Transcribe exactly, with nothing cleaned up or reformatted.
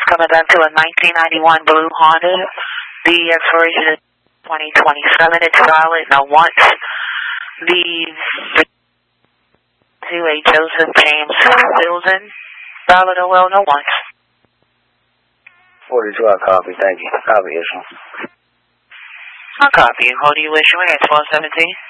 coming back to a nineteen ninety-one blue Honda. The expiration is twenty twenty-seven. It's valid, no once. The to a Joseph James Wilson. Valid, oh well, no once. forty-two, I copy. Thank you. Copy issue. I'll copy you. Hold you issuing at twelve seventeen.